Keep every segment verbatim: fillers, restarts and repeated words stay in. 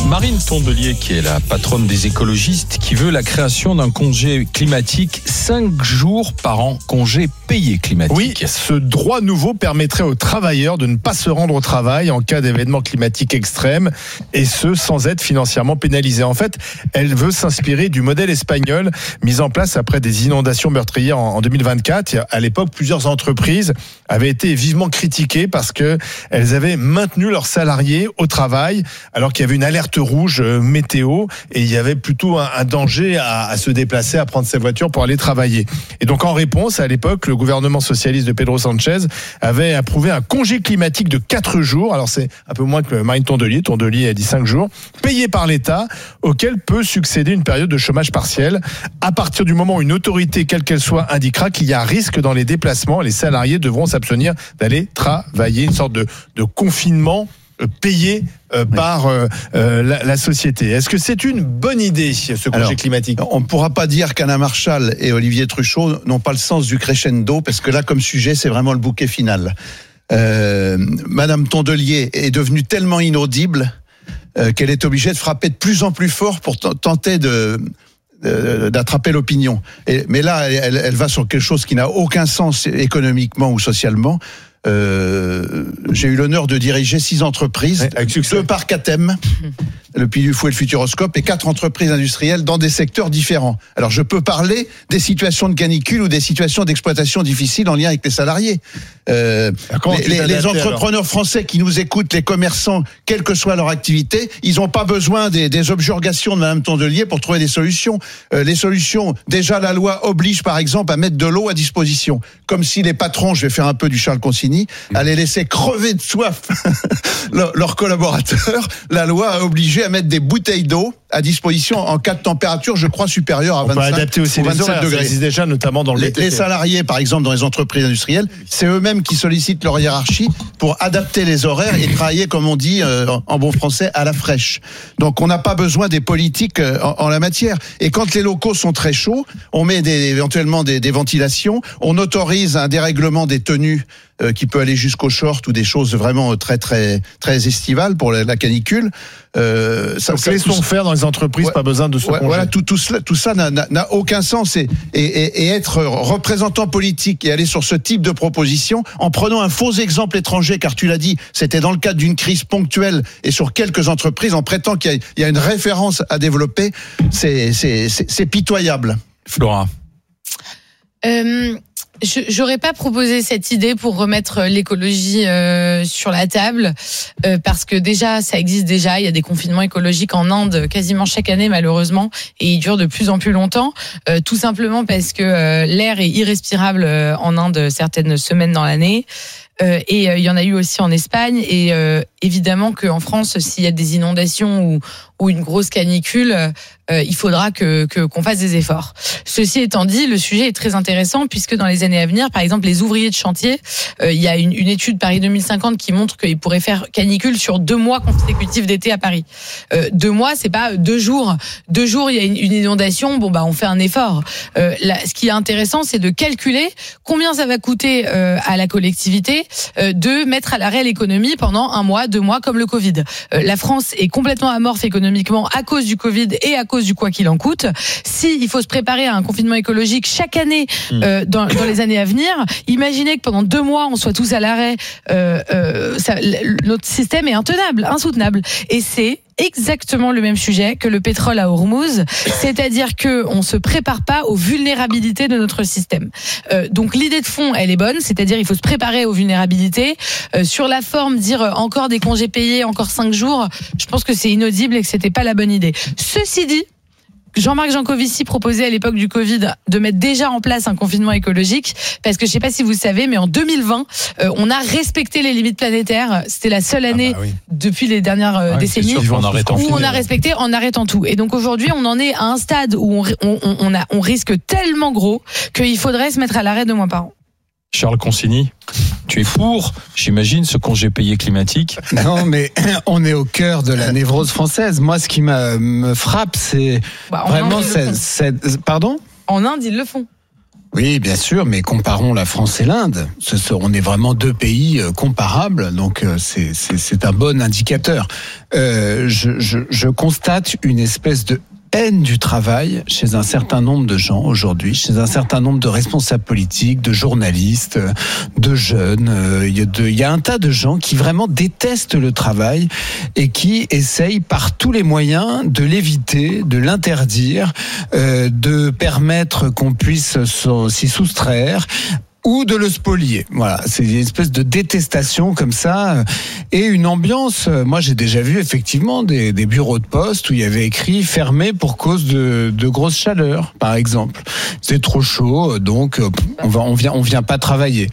Marine Tondelier, qui est la patronne des écologistes, qui veut la création d'un congé climatique cinq jours par an, congé payé climatique. Oui, ce droit nouveau permettrait aux travailleurs de ne pas se rendre au travail en cas d'événements climatiques extrêmes, et ce, sans être financièrement pénalisés. En fait, elle veut s'inspirer du modèle espagnol mis en place après des inondations meurtrières en deux mille vingt-quatre. À l'époque, plusieurs entreprises avaient été vivement critiquées parce que elles avaient maintenu leurs salariés au travail alors qu'il y avait une alerte rouge météo et il y avait plutôt un, un danger à, à se déplacer, à prendre sa voiture pour aller travailler. Et donc en réponse, à l'époque, le gouvernement socialiste de Pedro Sanchez avait approuvé un congé climatique de quatre jours. Alors c'est un peu moins que Marine Tondelier. Tondelier a dit cinq jours, payé par l'État, auquel peut succéder une période de chômage partiel. À partir du moment où une autorité, quelle qu'elle soit, indiquera qu'il y a risque dans les déplacements, les salariés devront s'abstenir d'aller travailler. Une sorte de, de confinement payé euh, oui. par euh, euh, la, la société. Est-ce que c'est une bonne idée, ce congé Alors, climatique ? On ne pourra pas dire qu'Anna Marshall et Olivier Truchot n'ont pas le sens du crescendo, parce que là, comme sujet, c'est vraiment le bouquet final. Euh, Madame Tondelier est devenue tellement inaudible euh, qu'elle est obligée de frapper de plus en plus fort pour t- tenter de... d'attraper l'opinion. Et, mais là, elle, elle va sur quelque chose qui n'a aucun sens économiquement ou socialement. Euh, j'ai eu l'honneur de diriger six entreprises, ouais, deux parcs à thème, le Puy du Fou et le Futuroscope, et quatre entreprises industrielles dans des secteurs différents. Alors je peux parler des situations de canicule ou des situations d'exploitation difficiles en lien avec les salariés. Euh, les, les, les entrepreneurs français qui nous écoutent, les commerçants, quelle que soit leur activité, ils n'ont pas besoin des, des objurgations de Madame Tondelier pour trouver des solutions. Euh, les solutions, déjà la loi oblige par exemple à mettre de l'eau à disposition, comme si les patrons, je vais faire un peu du Charles Consigny, allaient laisser crever de soif leurs collaborateurs. La loi a obligé à mettre des bouteilles d'eau à disposition en cas de température, je crois, supérieure à vingt-cinq. On peut adapter aussi les horaires, degrés. Ça existe déjà, notamment dans le les, les salariés, par exemple, dans les entreprises industrielles, c'est eux-mêmes qui sollicitent leur hiérarchie pour adapter les horaires et travailler, comme on dit euh, en bon français, à la fraîche. Donc, on n'a pas besoin des politiques euh, en, en la matière. Et quand les locaux sont très chauds, on met des, éventuellement des, des ventilations, on autorise un dérèglement des tenues euh, qui peut aller jusqu'au short ou des choses vraiment très très très estivales pour la, la canicule. Euh, ça, Donc ça, laissons faire dans les entreprises, ouais, pas besoin de se ouais, voilà, tout, tout, cela, tout ça n'a, n'a, n'a aucun sens. Et, et, et être représentant politique et aller sur ce type de proposition en prenant un faux exemple étranger, car tu l'as dit, c'était dans le cadre d'une crise ponctuelle et sur quelques entreprises, en prétendant qu'il y a, il y a une référence à développer, c'est, c'est, c'est, c'est pitoyable. Flora. Euh... Je, j'aurais pas proposé cette idée pour remettre l'écologie euh, sur la table, euh, parce que déjà, ça existe déjà. Il y a des confinements écologiques en Inde quasiment chaque année, malheureusement, et ils durent de plus en plus longtemps, euh, tout simplement parce que euh, l'air est irrespirable euh, en Inde certaines semaines dans l'année. Euh, et il euh, y en a eu aussi en Espagne, et euh, évidemment qu'en France, s'il y a des inondations ou, ou une grosse canicule, euh, il faudra que, que qu'on fasse des efforts. Ceci étant dit, le sujet est très intéressant, puisque dans les années à venir, par exemple, les ouvriers de chantier, euh, il y a une, une étude Paris deux mille cinquante qui montre qu'ils pourraient faire canicule sur deux mois consécutifs d'été à Paris. Euh, deux mois, c'est pas deux jours. Deux jours, il y a une, une inondation, bon bah on fait un effort. Euh, là, ce qui est intéressant, c'est de calculer combien ça va coûter euh, à la collectivité de mettre à l'arrêt l'économie pendant un mois, deux mois, comme le Covid. Euh, la France est complètement amorphe économiquement à cause du Covid et à cause du quoi qu'il en coûte. Si il faut se préparer à un confinement écologique chaque année euh, dans, dans les années à venir, imaginez que pendant deux mois on soit tous à l'arrêt. Euh, euh, ça, notre système est intenable, insoutenable, et c'est exactement le même sujet que le pétrole à Hormuz, c'est-à-dire que on se prépare pas aux vulnérabilités de notre système. Euh, donc l'idée de fond, elle est bonne, c'est-à-dire il faut se préparer aux vulnérabilités. Euh, sur la forme, dire euh, encore des congés payés, encore cinq jours, je pense que c'est inaudible et que c'était pas la bonne idée. Ceci dit, Jean-Marc Jancovici proposait à l'époque du Covid de mettre déjà en place un confinement écologique, parce que je sais pas si vous savez, mais en deux mille vingt, euh, on a respecté les limites planétaires. C'était la seule année ah bah oui. depuis les dernières euh, ouais, décennies sûr, en où on a respecté en arrêtant tout. Et donc aujourd'hui, on en est à un stade où on, on, on, a, on risque tellement gros qu'il faudrait se mettre à l'arrêt deux mois par an. Charles Consigny, tu es pour, j'imagine, ce congé payé climatique? Non, mais on est au cœur de la névrose française. Moi, ce qui me, me frappe, c'est bah, vraiment cette, cette... Pardon ? En Inde, ils le font. Oui, bien sûr, mais comparons la France et l'Inde. Ce sont, on est vraiment deux pays euh, comparables, donc euh, c'est, c'est, c'est un bon indicateur. Euh, je, je, je constate une espèce de haine du travail chez un certain nombre de gens aujourd'hui, chez un certain nombre de responsables politiques, de journalistes, de jeunes. Il y a, de, il y a un tas de gens qui vraiment détestent le travail et qui essayent par tous les moyens de l'éviter, de l'interdire, euh, de permettre qu'on puisse s'y soustraire, ou de le spolier. Voilà, c'est une espèce de détestation comme ça et une ambiance. Moi, j'ai déjà vu effectivement des, des bureaux de poste où il y avait écrit fermé pour cause de, de grosse chaleur, par exemple. C'est trop chaud, donc on va, on vient, on vient pas travailler.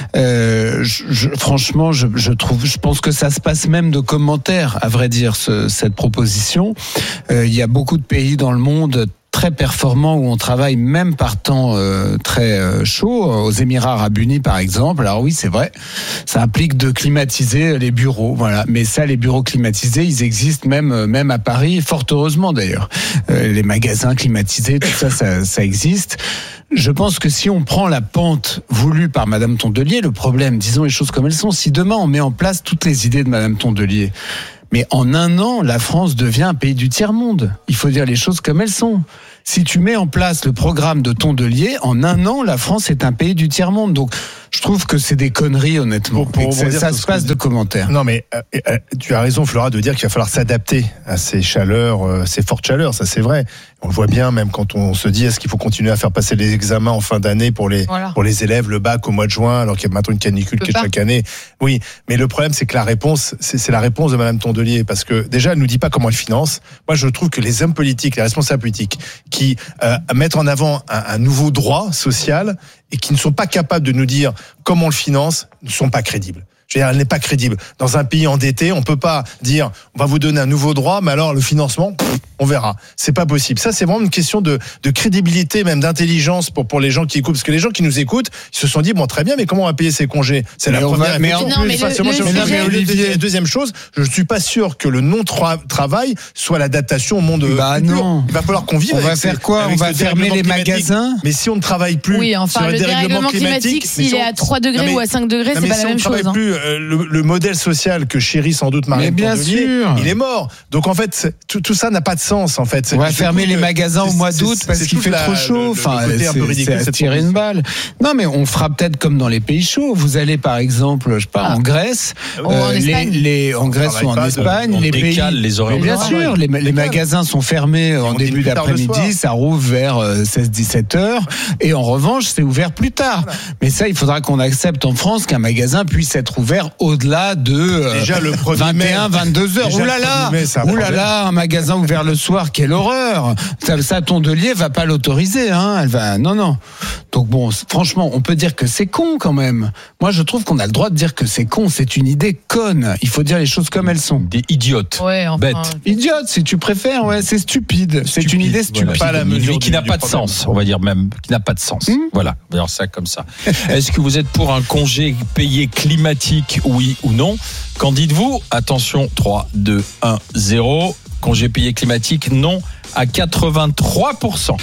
Euh, je, je, franchement, je, je trouve, je pense que ça se passe même de commentaires, à vrai dire, ce, cette proposition. Euh, il y a beaucoup de pays dans le monde très performants où on travaille même par temps euh, très euh, chaud, aux Émirats Arabes Unis par exemple. Alors oui, c'est vrai, ça implique de climatiser les bureaux, voilà. Mais ça, les bureaux climatisés, ils existent même même à Paris, fort heureusement d'ailleurs. Euh, les magasins climatisés, tout ça, ça, ça existe. Je pense que si on prend la pente voulue par Madame Tondelier, le problème, disons les choses comme elles sont, si demain on met en place toutes les idées de Madame Tondelier, mais en un an, la France devient un pays du tiers-monde. Il faut dire les choses comme elles sont. Si tu mets en place le programme de Tondelier, en un an, la France est un pays du tiers-monde. Donc, je trouve que c'est des conneries, honnêtement. Pour, pour ça ça se passe de commentaires. Non, mais euh, euh, tu as raison, Flora, de dire qu'il va falloir s'adapter à ces chaleurs, euh, ces fortes chaleurs. Ça, c'est vrai. On le voit bien, même quand on se dit est-ce qu'il faut continuer à faire passer les examens en fin d'année pour les Voilà. pour les élèves, le bac au mois de juin, alors qu'il y a maintenant une canicule qui est pas. chaque année. Oui, mais le problème, c'est que la réponse, c'est, c'est la réponse de Madame Tondelier, parce que déjà, elle nous dit pas comment elle finance. Moi, je trouve que les hommes politiques, les responsables politiques, qui euh, mettent en avant un, un nouveau droit social et qui ne sont pas capables de nous dire comment on le finance, ne sont pas crédibles. Je veux dire, elle n'est pas crédible. Dans un pays endetté, on peut pas dire on va vous donner un nouveau droit, mais alors le financement, pff, on verra. C'est pas possible. Ça, c'est vraiment une question de, de crédibilité, même d'intelligence pour pour les gens qui écoutent, parce que les gens qui nous écoutent, ils se sont dit bon, très bien, mais comment on va payer ces congés? C'est Mais la on première. va- mais question. en Non, mais Enfin, le- c'est moi, le je- sujet- non, mais Olivier, deuxième chose, je suis pas sûr que le non travail soit l'adaptation au monde Bah futur. non. Il va falloir qu'on vive. On avec va ces- faire quoi? avec On va ce fermer dérèglement les climatique. magasins? Mais si on ne travaille plus Oui, enfin, sur le dérèglement climatique, mais s'il si est on- à trois degrés Non, mais- ou à cinq degrés, Non, c'est mais pas si la on même ne travaille chose. hein. plus, euh, le, le modèle social que chérit sans doute Marine Mais bien Tondelier, sûr. il est mort. Donc en fait, c'est- tout, tout ça n'a pas de sens en fait. On va Du fermer coup, les le- magasins au c'est- mois c'est- d'août c'est- parce c'est qu'il toute fait la- trop chaud. le- le Enfin, côté un peu c'est- ridicule c'est à de se cette tirer une balle. Non, mais on fera peut-être comme dans les pays chauds. Vous allez par exemple, je sais pas, Ah. en Grèce, Ou en les, Espagne. les- en Grèce travaille ou en pas de- Espagne, on les décale pays. les horaires Mais de bien travail. sûr, les, les magasins sont fermés en on dit début plus tard le soir. d'après-midi, ça rouvre vers euh, seize dix-sept heures, et en revanche, c'est ouvert plus tard. Mais ça, il faudra qu'on accepte en France qu'un magasin puisse être ouvert au-delà de euh, Déjà, le premier mai, vingt et un, vingt-deux heures. déjà, Ouh le là là, premier mai, c'est un ouh là problème. là, un magasin ouvert le soir, quelle horreur. Ça, ça Tondelier va pas l'autoriser, hein. Elle va, non, non. Donc bon, c- franchement, on peut dire que c'est con quand même. Moi, je trouve qu'on a le droit de dire que c'est con. C'est une idée conne. Il faut dire les choses comme elles sont. Des idiotes. Ouais, enfin, Bête. Idiote, si tu préfères, ouais, c'est stupide. C'est Stupide, une idée stupide. voilà. Pas la Mais mesure qui du- n'a du pas de problème. sens, on va dire même, qui n'a pas de sens. Mmh. Voilà, on va dire ça comme ça. Est-ce que vous êtes pour un congé payé climatique, oui ou non? Qu'en dites-vous? Attention, trois, deux, un, zéro. Congé payé climatique, non, à quatre-vingt-trois pour cent.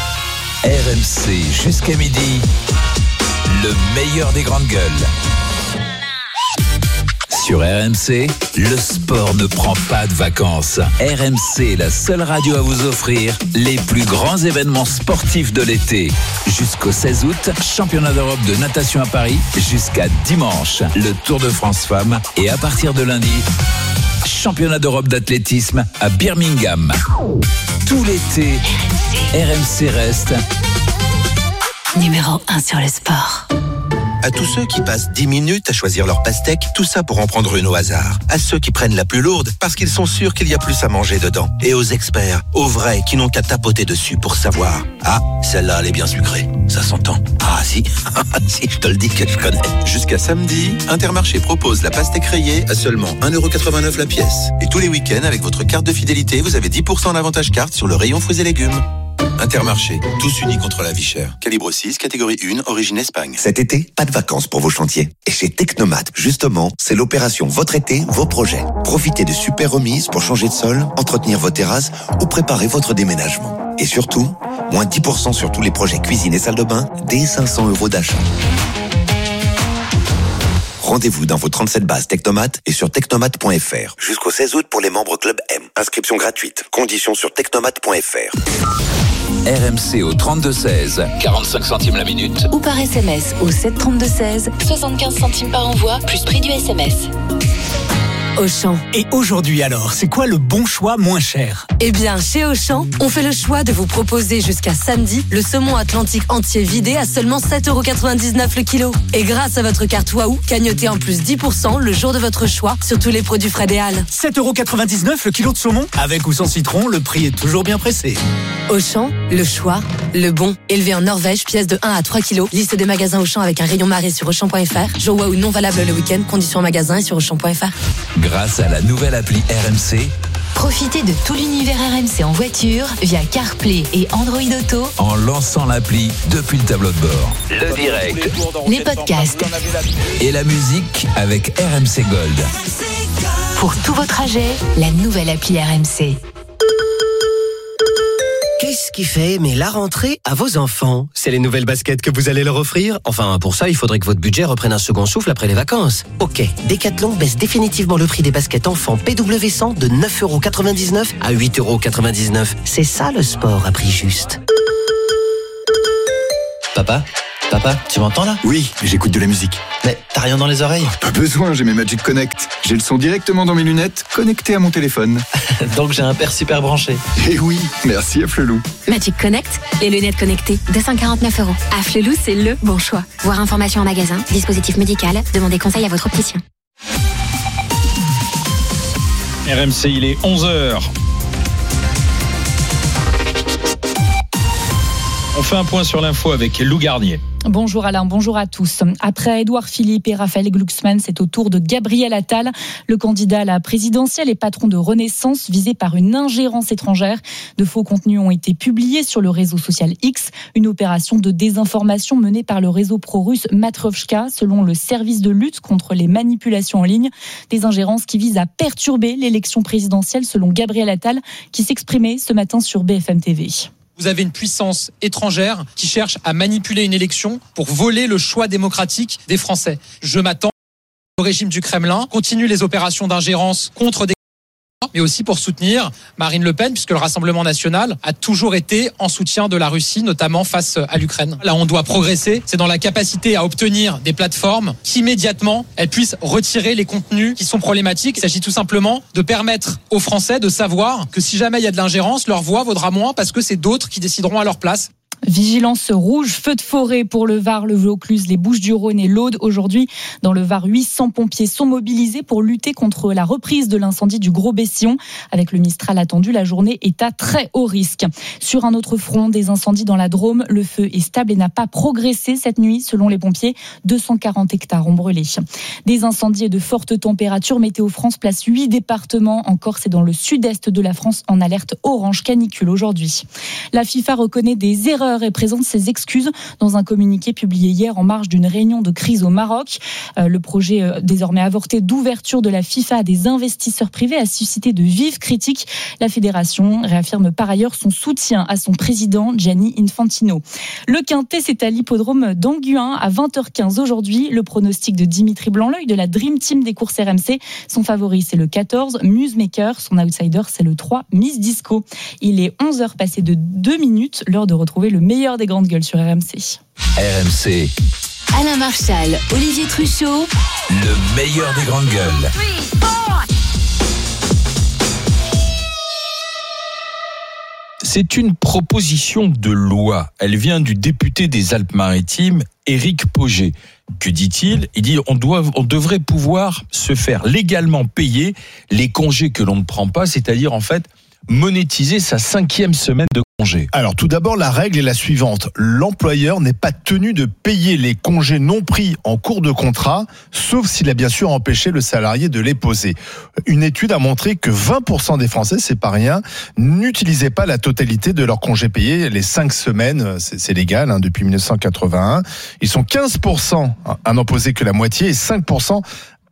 R M C jusqu'à midi, le meilleur des grandes gueules. Sur R M C, le sport ne prend pas de vacances. R M C est la seule radio à vous offrir les plus grands événements sportifs de l'été. Jusqu'au seize août, championnat d'Europe de natation à Paris, jusqu'à dimanche, le Tour de France Femmes, et à partir de lundi, championnat d'Europe d'athlétisme à Birmingham. Tout l'été, R M C reste Numéro un sur le sport. À tous ceux qui passent dix minutes à choisir leur pastèque, tout ça pour en prendre une au hasard. À ceux qui prennent la plus lourde, parce qu'ils sont sûrs qu'il y a plus à manger dedans. Et aux experts, aux vrais, qui n'ont qu'à tapoter dessus pour savoir. Ah, celle-là, elle est bien sucrée. Ça s'entend. Ah, si. Si, je te le dis que je connais. Jusqu'à samedi, Intermarché propose la pastèque rayée à seulement un euro quatre-vingt-neuf la pièce. Et tous les week-ends, avec votre carte de fidélité, vous avez dix pour cent d'avantage carte sur le rayon fruits et légumes. Intermarché, tous unis contre la vie chère. Calibre six, catégorie un, origine Espagne. Cet été, pas de vacances pour vos chantiers. Et chez Technomat, justement, c'est l'opération Votre été, vos projets. Profitez de super remises pour changer de sol, entretenir vos terrasses ou préparer votre déménagement. Et surtout, moins dix pour cent sur tous les projets cuisine et salle de bain, dès cinq cents euros d'achat. Rendez-vous dans vos trente-sept bases Technomat et sur technomat point f r. Jusqu'au seize août pour les membres Club M. Inscription gratuite. Conditions sur technomat point f r. R M C au trente-deux seize, quarante-cinq centimes la minute. Ou par S M S au sept trente-deux seize, soixante-quinze centimes par envoi, plus prix du S M S. Auchan. Et aujourd'hui alors, c'est quoi le bon choix moins cher ? Eh bien, chez Auchan, on fait le choix de vous proposer jusqu'à samedi le saumon atlantique entier vidé à seulement sept euros quatre-vingt-dix-neuf le kilo. Et grâce à votre carte Waouh, cagnotez en plus dix pour cent le jour de votre choix sur tous les produits Fred et Halles. sept euros quatre-vingt-dix-neuf le kilo de saumon ? Avec ou sans citron, le prix est toujours bien pressé. Auchan, le choix, le bon. Élevé en Norvège, pièce de un à trois kilos. Liste des magasins Auchan avec un rayon marée sur Auchan point f r. Jour Waouh non valable le week-end. Conditions en magasin et sur Auchan point f r. Grâce à la nouvelle appli R M C, profitez de tout l'univers R M C en voiture via CarPlay et Android Auto en lançant l'appli depuis le tableau de bord. Le direct, les podcasts et la musique avec R M C Gold. Pour tout vos trajets, la nouvelle appli R M C. Qu'est-ce qui fait aimer la rentrée à vos enfants ? C'est les nouvelles baskets que vous allez leur offrir ? Enfin, pour ça, il faudrait que votre budget reprenne un second souffle après les vacances. Ok, Decathlon baisse définitivement le prix des baskets enfants P W cent de neuf euros quatre-vingt-dix-neuf à huit euros quatre-vingt-dix-neuf. C'est ça le sport à prix juste. Papa ? Papa, tu m'entends là ? Oui, j'écoute de la musique. Mais t'as rien dans les oreilles ? Pas besoin, j'ai mes Magic Connect. J'ai le son directement dans mes lunettes, connecté à mon téléphone. Donc j'ai un père super branché. Eh oui, merci Afflelou. Magic Connect, les lunettes connectées, deux cent quarante-neuf euros. Afflelou, c'est le bon choix. Voir information en magasin, dispositif médical, demandez conseil à votre opticien. R M C, il est onze heures. On fait un point sur l'info avec Lou Garnier. Bonjour Alain, bonjour à tous. Après Édouard Philippe et Raphaël Glucksmann, c'est au tour de Gabriel Attal, le candidat à la présidentielle et patron de Renaissance, visé par une ingérence étrangère. De faux contenus ont été publiés sur le réseau social X, une opération de désinformation menée par le réseau pro-russe Matrovka, selon le service de lutte contre les manipulations en ligne. Des ingérences qui visent à perturber l'élection présidentielle, selon Gabriel Attal, qui s'exprimait ce matin sur B F M T V. Vous avez une puissance étrangère qui cherche à manipuler une élection pour voler le choix démocratique des Français. Je m'attends au régime du Kremlin continue les opérations d'ingérence contre des mais aussi pour soutenir Marine Le Pen, puisque le Rassemblement national a toujours été en soutien de la Russie, notamment face à l'Ukraine. Là, on doit progresser, c'est dans la capacité à obtenir des plateformes qui, immédiatement, elles puissent retirer les contenus qui sont problématiques. Il s'agit tout simplement de permettre aux Français de savoir que si jamais il y a de l'ingérence, leur voix vaudra moins parce que c'est d'autres qui décideront à leur place. Vigilance rouge, feu de forêt pour le Var, le Vaucluse, les Bouches-du-Rhône et l'Aude. Aujourd'hui, dans le Var, huit cents pompiers sont mobilisés pour lutter contre la reprise de l'incendie du Gros-Bessillon. Avec le Mistral attendu, la journée est à très haut risque. Sur un autre front, des incendies dans la Drôme. Le feu est stable et n'a pas progressé cette nuit. Selon les pompiers, deux cent quarante hectares ont brûlé. Des incendies et de fortes températures. Météo France place huit départements en Corse et dans le sud-est de la France en alerte orange canicule aujourd'hui. La FIFA reconnaît des erreurs et présente ses excuses dans un communiqué publié hier en marge d'une réunion de crise au Maroc. Euh, le projet euh, désormais avorté d'ouverture de la FIFA à des investisseurs privés a suscité de vives critiques. La fédération réaffirme par ailleurs son soutien à son président Gianni Infantino. Le Quintet, c'est à l'hippodrome d'Anguin à vingt heures quinze aujourd'hui. Le pronostic de Dimitri Blanc-L'œil de la Dream Team des courses R M C. Son favori, c'est le quatorze, Musemaker. Son outsider, c'est le trois, Miss Disco. Il est onze heures passées de deux minutes, l'heure de retrouver le meilleur des grandes gueules sur R M C. R M C. Alain Marchal, Olivier Truchot. Le meilleur des grandes gueules. C'est une proposition de loi. Elle vient du député des Alpes-Maritimes, Éric Pauget. Que dit-il ? Il dit on doit, on devrait pouvoir se faire légalement payer les congés que l'on ne prend pas, c'est-à-dire en fait monétiser sa cinquième semaine de congé. Alors tout d'abord, la règle est la suivante. L'employeur n'est pas tenu de payer les congés non pris en cours de contrat, sauf s'il a bien sûr empêché le salarié de les poser. Une étude a montré que vingt pour cent des Français, c'est pas rien, n'utilisaient pas la totalité de leurs congés payés. Les cinq semaines, c'est, c'est légal hein, depuis dix-neuf cent quatre-vingt-un. Ils sont quinze pour cent à n'en poser que la moitié et cinq pour cent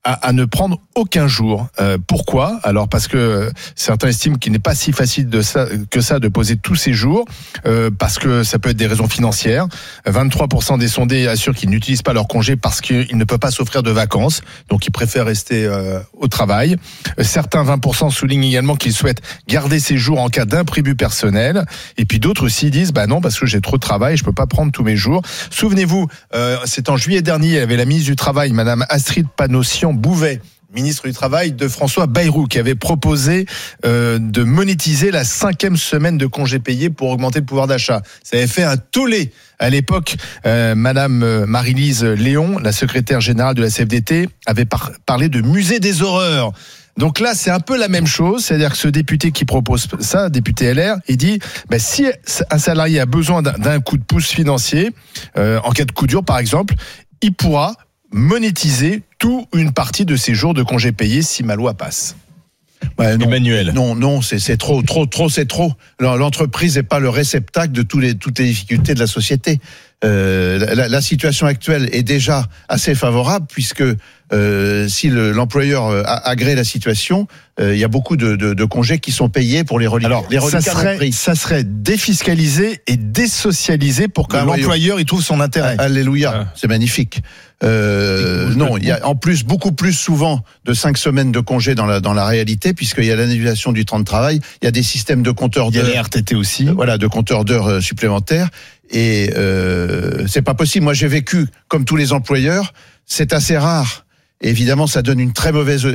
à, à ne prendre aucun jour. Euh, pourquoi ? Alors parce que certains estiment qu'il n'est pas si facile de ça, que ça de poser tous ces jours, euh, parce que ça peut être des raisons financières. vingt-trois pour cent des sondés assurent qu'ils n'utilisent pas leur congé parce qu'ils ne peuvent pas s'offrir de vacances, donc ils préfèrent rester euh, au travail. Certains vingt pour cent soulignent également qu'ils souhaitent garder ces jours en cas d'imprévu personnel. Et puis d'autres aussi disent bah non parce que j'ai trop de travail, je peux pas prendre tous mes jours. Souvenez-vous, euh, c'est en juillet dernier, il y avait la ministre du Travail, Madame Astrid Panosyan-Bouvet, ministre du Travail de François Bayrou, qui avait proposé euh, de monétiser la cinquième semaine de congés payés pour augmenter le pouvoir d'achat. Ça avait fait un tollé. À l'époque, euh, Madame Marie-Lise Léon, la secrétaire générale de la C F D T, avait par- parlé de musée des horreurs. Donc là, c'est un peu la même chose, c'est-à-dire que ce député qui propose ça, député L R, il dit ben, si un salarié a besoin d'un, d'un coup de pouce financier, euh, en cas de coup dur par exemple, il pourra monétiser tout ou une partie de ses jours de congés payés si ma loi passe. Ouais, non, Emmanuel. Non, non, c'est, c'est trop, trop, trop, c'est trop. L'entreprise n'est pas le réceptacle de tous les, toutes les difficultés de la société. Euh, la, la situation actuelle est déjà assez favorable puisque euh, si le, l'employeur euh, agrée la situation, euh, il y a beaucoup de, de, de congés qui sont payés pour les reliquats. Alors, les reliquats ça serait, ça serait défiscalisé et désocialisé pour que bah, l'employeur y trouve son intérêt. Alléluia, ah. C'est magnifique. Euh, non, il y a en plus beaucoup plus souvent de cinq semaines de congés dans la dans la réalité, puisqu'il y a l'annulation du temps de travail, il y a des systèmes de compteurs d'heures, il y a les R T T aussi, euh, voilà, de compteurs d'heures euh, supplémentaires, et euh, c'est pas possible. Moi, j'ai vécu comme tous les employeurs, c'est assez rare. Et évidemment, ça donne une très mauvaise